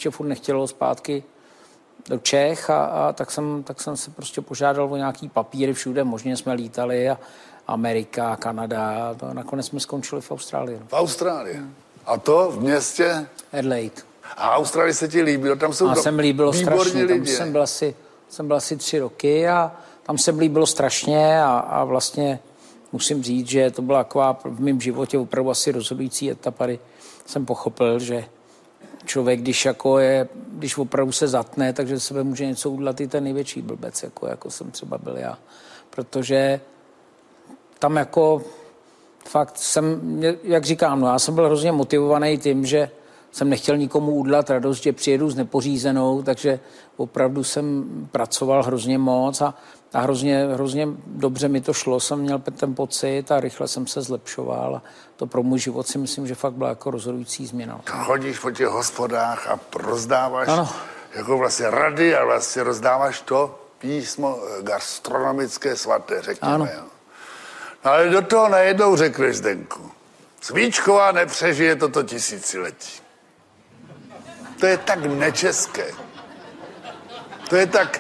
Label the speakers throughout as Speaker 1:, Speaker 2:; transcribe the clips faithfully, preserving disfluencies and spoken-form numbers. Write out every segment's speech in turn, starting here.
Speaker 1: ještě furt nechtělo zpátky do Čech a, a tak, jsem, tak jsem se prostě požádal o nějaký papíry, všude možně jsme lítali a Amerika, Kanada a to, nakonec jsme skončili v Austrálii.
Speaker 2: V Austrálii? A to v městě?
Speaker 1: Adelaide.
Speaker 2: A Austrálii se ti líbilo? Tam jsou
Speaker 1: a jsem líbilo strašně,
Speaker 2: lidi.
Speaker 1: Tam jsem byl, asi, jsem byl asi tři roky a tam se líbilo strašně a, a vlastně musím říct, že to byla taková v mém životě opravdu asi rozhodující etapa, kdy jsem pochopil, že člověk, když, jako je, když opravdu se zatne, takže sebe může něco udělat i ten největší blbec, jako, jako jsem třeba byl já. Protože tam jako fakt jsem, jak říkám, no já jsem byl hrozně motivovaný tím, že jsem nechtěl nikomu udělat radost, že přijedu s nepořízenou, takže opravdu jsem pracoval hrozně moc a, a hrozně, hrozně dobře mi to šlo, jsem měl ten pocit a rychle jsem se zlepšoval a to pro můj život si myslím, že fakt byla jako rozhodující změna.
Speaker 2: Chodíš po těch hospodách a rozdáváš
Speaker 1: ano.
Speaker 2: jako vlastně rady a vlastně rozdáváš to písmo gastronomické svaté, řekněme.
Speaker 1: Ano.
Speaker 2: Jo. No ale do toho najednou řekneš, Zdenku, Svíčková nepřežije toto tisíciletí. To je tak nečeské. To je tak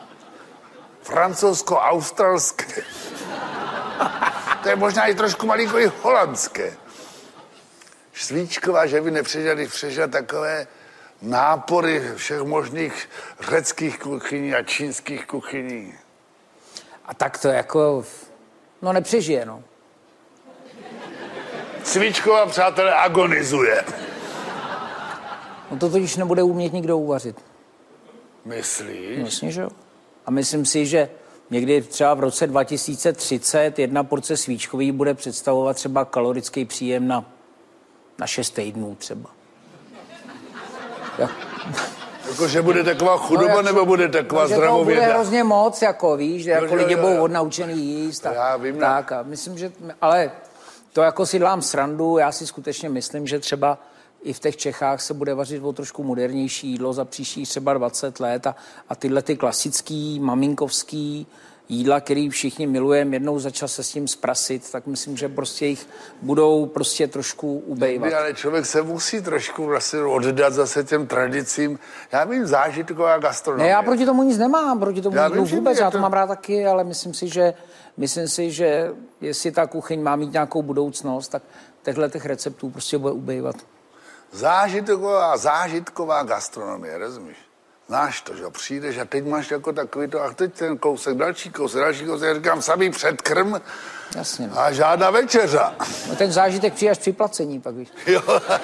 Speaker 2: francouzsko-australské. To je možná i trošku malinko i holandské. Svíčková, že by nepřežila, když přežila takové nápory všech možných řeckých kuchyní a čínských kuchyní.
Speaker 1: A tak to jako, no nepřežije, no.
Speaker 2: Svíčková, přátelé, agonizuje.
Speaker 1: No to totiž nebude umět nikdo uvařit.
Speaker 2: Myslíš?
Speaker 1: Myslím, že jo. A myslím si, že někdy třeba v roce dva tisíce třicet jedna porce svíčkový bude představovat třeba kalorický příjem na, na šest týdnů třeba. Jak?
Speaker 2: Jako, že bude taková chudoba, no, jak, nebo bude taková
Speaker 1: no,
Speaker 2: zdravověda?
Speaker 1: Bude hrozně moc, jako víš, že jako
Speaker 2: no,
Speaker 1: lidi
Speaker 2: jo,
Speaker 1: budou
Speaker 2: jo.
Speaker 1: odnaučený jíst. A,
Speaker 2: já vím,
Speaker 1: tak a myslím, že, ale to jako si dlám srandu, já si skutečně myslím, že třeba i v těch Čechách se bude vařit o trošku modernější jídlo za příštích třeba dvacet let a, a tyhle ty klasický, maminkovský jídla, který všichni milujeme, jednou za čas se s tím zprasit, tak myslím, že prostě jich budou prostě trošku ubejvat.
Speaker 2: Ale člověk se musí trošku vlastně oddat zase těm tradicím. Já vím, zážitková gastronomie.
Speaker 1: Ne, já proti tomu nic nemám, proti tomu
Speaker 2: já
Speaker 1: jídlu
Speaker 2: vím,
Speaker 1: vůbec,
Speaker 2: to...
Speaker 1: já to mám rád taky, ale myslím si, že myslím si, že jestli ta kuchyň má mít nějakou budoucnost, tak těchto těch receptů prostě bude ubejvat.
Speaker 2: Zážitková, zážitková gastronomie, rozumíš? Znáš to, že přijdeš a teď máš jako takový to, a teď ten kousek, další kousek, další kousek, já říkám, samý předkrm.
Speaker 1: Jasně. No.
Speaker 2: A žádná večeře.
Speaker 1: No ten zážitek přijde až při placení, pak víš.
Speaker 2: Jo.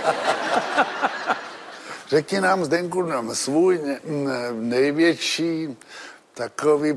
Speaker 2: Řekni nám, Zdenku, nám svůj největší takový,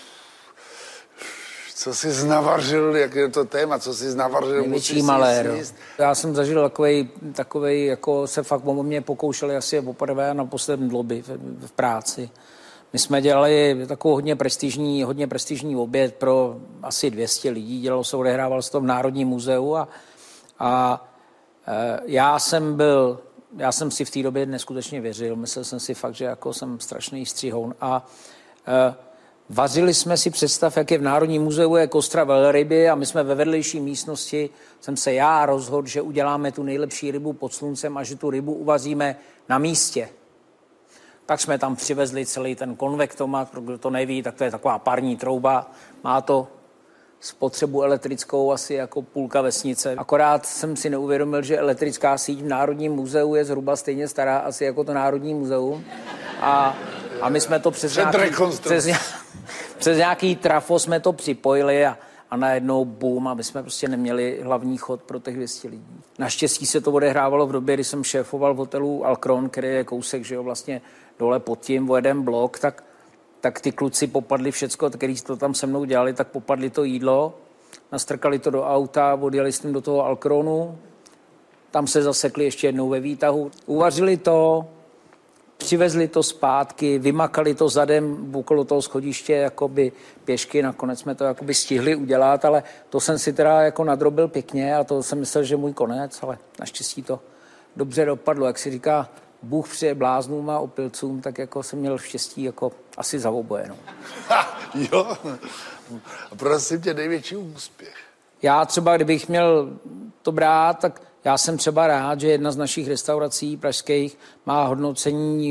Speaker 2: co jsi znavařil, jak je to téma, co jsi znavařil,
Speaker 1: největší malér. Já jsem zažil takovej, takovej, jako se fakt o mě pokoušeli asi poprvé a naposled lobby v, v práci. My jsme dělali takovou hodně prestižní, hodně prestižní oběd pro asi dvě stě lidí, dělalo se, odehrávalo se to v Národním muzeu a, a e, já jsem byl, já jsem si v té době neskutečně věřil, myslel jsem si fakt, že jako jsem strašný střihoun a e, vařili jsme si, představ, jak je v Národním muzeu je kostra velryby a my jsme ve vedlejší místnosti, jsem se já rozhodl, že uděláme tu nejlepší rybu pod sluncem a že tu rybu uvaříme na místě. Tak jsme tam přivezli celý ten konvektomat, kdo to neví, tak to je taková parní trouba, má to spotřebu elektrickou asi jako půlka vesnice. Akorát jsem si neuvědomil, že elektrická síť v Národním muzeu je zhruba stejně stará asi jako to Národní muzeum a, a my jsme to přes nějaký, přes, přes nějaký trafo jsme to připojili a, a najednou boom a my jsme prostě neměli hlavní chod pro těch dvě stě lidí. Naštěstí se to odehrávalo v době, kdy jsem šéfoval v hotelu Alcron, který je kousek, že jo, vlastně dole pod tím o jeden blok, tak, tak ty kluci popadli všecko, který to tam se mnou dělali, tak popadli to jídlo, nastrkali to do auta, odjeli s tím do toho Alcronu, tam se zasekli ještě jednou ve výtahu, uvařili to, přivezli to zpátky, vymakali to zadem okolo toho schodiště jakoby pěšky, nakonec jsme to jakoby stihli udělat, ale to jsem si teda jako nadrobil pěkně a to jsem myslel, že můj konec, ale naštěstí to dobře dopadlo, jak si říká, Bůh přeje bláznům a opilcům, tak jako jsem měl štěstí jako asi za oboje. No.
Speaker 2: Ha, jo, a prosím tě největší úspěch.
Speaker 1: Já třeba, kdybych měl to brát, tak já jsem třeba rád, že jedna z našich restaurací pražských má hodnocení